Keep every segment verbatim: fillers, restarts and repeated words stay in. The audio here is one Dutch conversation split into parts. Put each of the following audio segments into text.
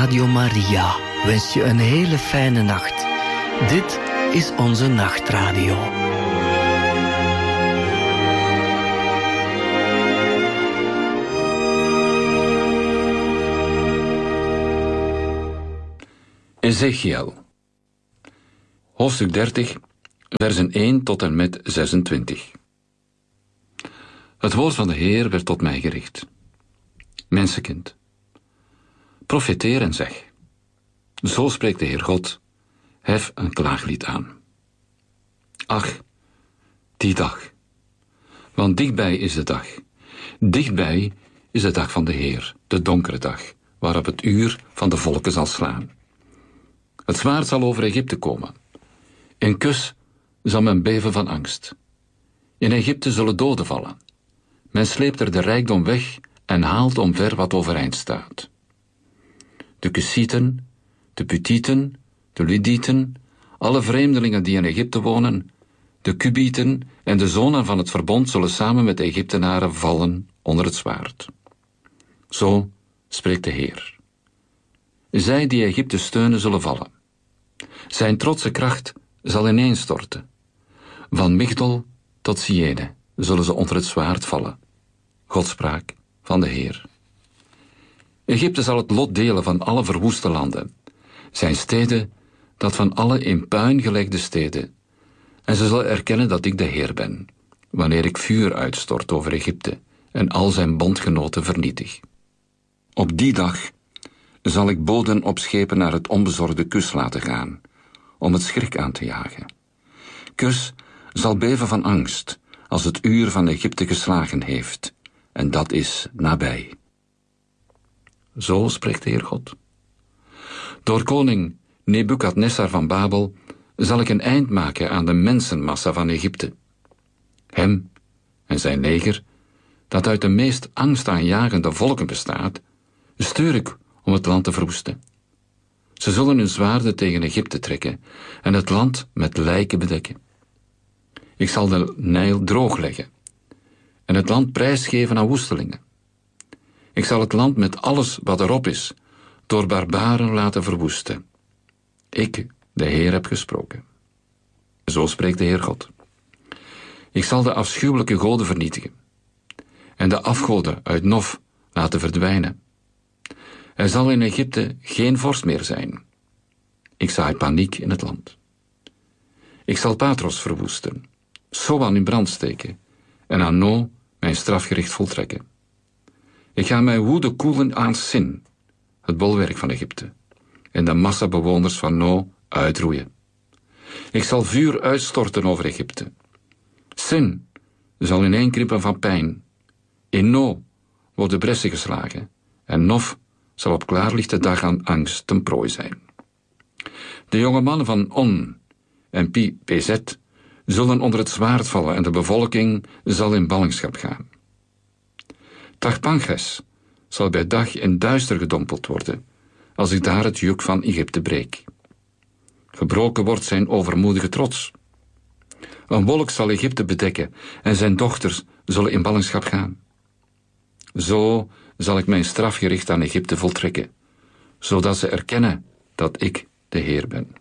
Radio Maria wenst je een hele fijne nacht. Dit is onze nachtradio. Ezechiel, hoofdstuk dertig, versen één tot en met zesentwintig. Het woord van de Heer werd tot mij gericht. Mensenkind, profeteer en zeg: zo spreekt de Heer God, hef een klaaglied aan. Ach, die dag, want dichtbij is de dag, dichtbij is de dag van de Heer, de donkere dag, waarop het uur van de volken zal slaan. Het zwaard zal over Egypte komen. In Kus zal men beven van angst. In Egypte zullen doden vallen. Men sleept er de rijkdom weg en haalt omver wat overeind staat. De Kusieten, de Putieten, de Ludieten, alle vreemdelingen die in Egypte wonen, de Kubieten en de zonen van het verbond zullen samen met de Egyptenaren vallen onder het zwaard. Zo spreekt de Heer. Zij die Egypte steunen zullen vallen. Zijn trotse kracht zal ineenstorten. Van Migdol tot Siene zullen ze onder het zwaard vallen. Godspraak van de Heer. Egypte zal het lot delen van alle verwoeste landen. Zijn steden, dat van alle in puin gelegde steden. En ze zullen erkennen dat ik de Heer ben, wanneer ik vuur uitstort over Egypte en al zijn bondgenoten vernietig. Op die dag zal ik boden op schepen naar het onbezorgde Kus laten gaan, om het schrik aan te jagen. Kus zal beven van angst, als het uur van Egypte geslagen heeft, en dat is nabij. Zo spreekt de Heer God. Door koning Nebukadnessar van Babel zal ik een eind maken aan de mensenmassa van Egypte. Hem en zijn leger, dat uit de meest angstaanjagende volken bestaat, stuur ik om het land te verwoesten. Ze zullen hun zwaarden tegen Egypte trekken en het land met lijken bedekken. Ik zal de Nijl droogleggen en het land prijsgeven aan woestelingen. Ik zal het land met alles wat erop is door barbaren laten verwoesten. Ik, de Heer, heb gesproken. Zo spreekt de Heer God. Ik zal de afschuwelijke goden vernietigen en de afgoden uit Nof laten verdwijnen. Er zal in Egypte geen vorst meer zijn. Ik zaai paniek in het land. Ik zal Patros verwoesten, Soan in brand steken en aan No mijn strafgericht voltrekken. Ik ga mijn woede koelen aan Sin, het bolwerk van Egypte, en de massabewoners van No uitroeien. Ik zal vuur uitstorten over Egypte. Sin zal ineenkrimpen van pijn. In No worden bressen geslagen en Nof zal op klaarlichte dag aan angst ten prooi zijn. De jonge mannen van On en Pi Bezet zullen onder het zwaard vallen en de bevolking zal in ballingschap gaan. Tachpanches zal bij dag in duister gedompeld worden, als ik daar het juk van Egypte breek. Gebroken wordt zijn overmoedige trots. Een wolk zal Egypte bedekken en zijn dochters zullen in ballingschap gaan. Zo zal ik mijn strafgericht aan Egypte voltrekken, zodat ze erkennen dat ik de Heer ben.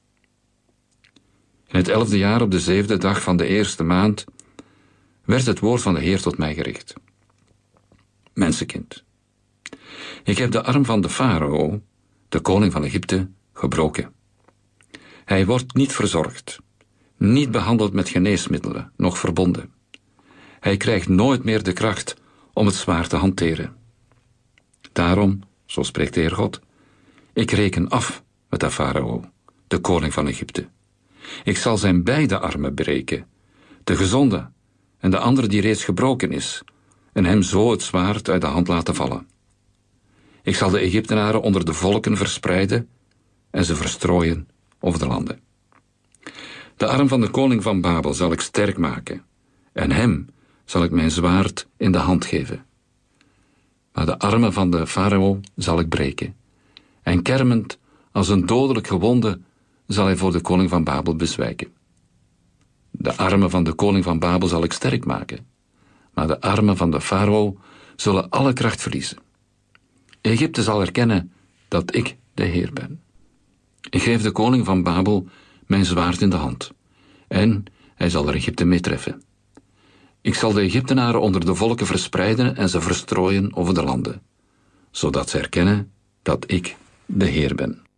In het elfde jaar op de zevende dag van de eerste maand werd het woord van de Heer tot mij gericht. Mensenkind, ik heb de arm van de farao, de koning van Egypte, gebroken. Hij wordt niet verzorgd, niet behandeld met geneesmiddelen, noch verbonden. Hij krijgt nooit meer de kracht om het zwaard te hanteren. Daarom, zo spreekt de Heer God, ik reken af met de farao, de koning van Egypte. Ik zal zijn beide armen breken, de gezonde en de andere die reeds gebroken is, en hem zo het zwaard uit de hand laten vallen. Ik zal de Egyptenaren onder de volken verspreiden en ze verstrooien over de landen. De arm van de koning van Babel zal ik sterk maken, en hem zal ik mijn zwaard in de hand geven. Maar de armen van de farao zal ik breken, en kermend als een dodelijk gewonde zal hij voor de koning van Babel bezwijken. De armen van de koning van Babel zal ik sterk maken, maar de armen van de farao zullen alle kracht verliezen. Egypte zal erkennen dat ik de Heer ben. Ik geef de koning van Babel mijn zwaard in de hand, en hij zal er Egypte mee treffen. Ik zal de Egyptenaren onder de volken verspreiden en ze verstrooien over de landen, zodat ze erkennen dat ik de Heer ben.